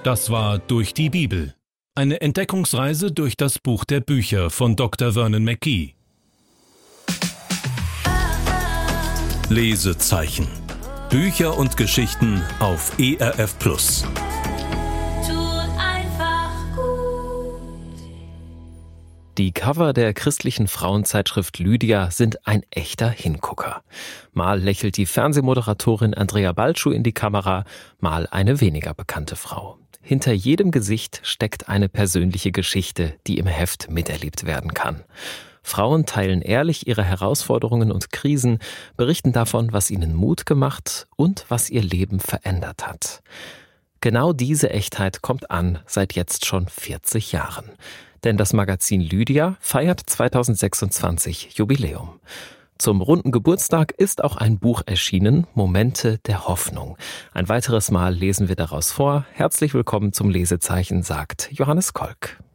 Das war Durch die Bibel. Eine Entdeckungsreise durch das Buch der Bücher von Dr. Vernon McGee. Lesezeichen. Bücher und Geschichten auf ERF+. Die Cover der christlichen Frauenzeitschrift Lydia sind ein echter Hingucker. Mal lächelt die Fernsehmoderatorin Andrea Balcsú in die Kamera, mal eine weniger bekannte Frau. Hinter jedem Gesicht steckt eine persönliche Geschichte, die im Heft miterlebt werden kann. Frauen teilen ehrlich ihre Herausforderungen und Krisen, berichten davon, was ihnen Mut gemacht und was ihr Leben verändert hat. Genau diese Echtheit kommt an seit jetzt schon 40 Jahren. Denn das Magazin Lydia feiert 2026 Jubiläum. Zum runden Geburtstag ist auch ein Buch erschienen, Momente der Hoffnung. Ein weiteres Mal lesen wir daraus vor. Herzlich willkommen zum Lesezeichen, sagt Johannes Kolk.